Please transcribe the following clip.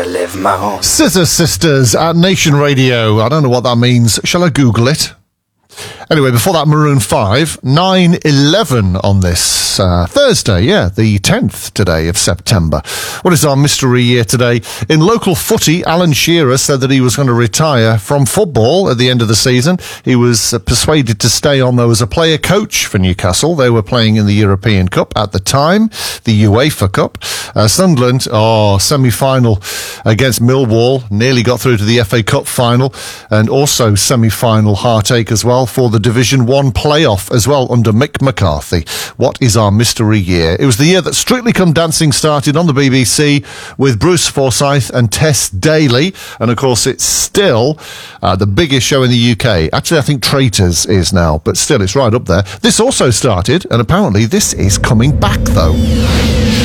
gotta live my own. Scissor Sisters at Nation Radio. I don't know what that means. Shall I Google it? Anyway, before that, Maroon 5, 9/11 on this Thursday, the 10th today of September. What is our mystery year today? In local footy, Alan Shearer said that he was going to retire from football at the end of the season. He was persuaded to stay on, though, as a player coach for Newcastle. They were playing in the European Cup at the time, the UEFA Cup. Sunderland, semi-final against Millwall, nearly got through to the FA Cup final, and also semi-final heartache as well for the Division 1 playoff as well under Mick McCarthy. What is our mystery year? It was the year that Strictly Come Dancing started on the BBC with Bruce Forsyth and Tess Daly, and of course it's still the biggest show in the UK. Actually, I think Traitors is now, but still it's right up there. This also started, and apparently this is coming back though.